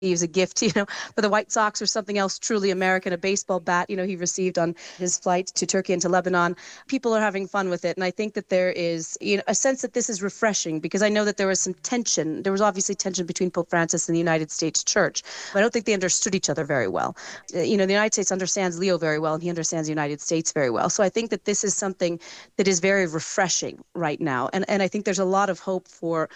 receives a gift, for the White Sox or something else truly American, a baseball bat, he received on his flight to Turkey and to Lebanon. People are having fun with it. And I think that there is, a sense that this is refreshing, because I know that there was some tension. There was obviously tension between Pope Francis and the United States Church, but I don't think they understood each other very well. The United States understands Leo very well, and he understands the United States very well. So I think that this is something that is very refreshing right now. And I think there's a lot of hope for